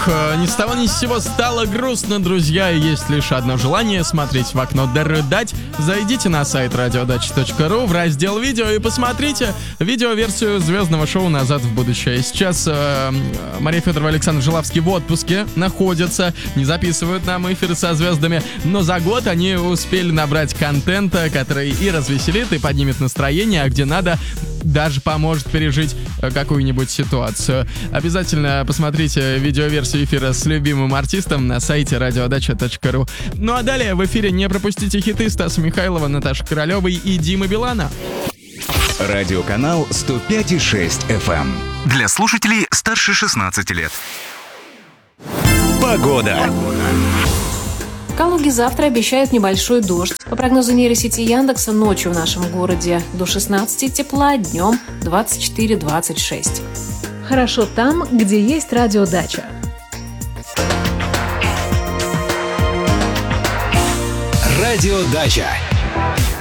Ни с того ни с сего стало грустно, друзья, и есть лишь одно желание — смотреть в окно да рыдать. Зайдите на сайт radiodacha.ru в раздел «Видео» и посмотрите видеоверсию звездного шоу «Назад в будущее». Сейчас Мария Федорова и Александр Жилавский в отпуске находятся, не записывают нам эфиры со звездами, но за год они успели набрать контента, который и развеселит, и поднимет настроение, а где надо, даже поможет пережить какую-нибудь ситуацию. Обязательно посмотрите видеоверсию эфира с любимым артистом на сайте radiodacha.ru. Ну а далее в эфире не пропустите хиты Стаса Михайлова, Наташи Королевой и Димы Билана. Радиоканал 105,6 FM. Для слушателей старше 16 лет. Погода. В Калуге завтра обещают небольшой дождь. По прогнозу нейросети Яндекса, ночью в нашем городе до 16 тепла, днем 24-26. Хорошо там, где есть радиодача. Радиодача.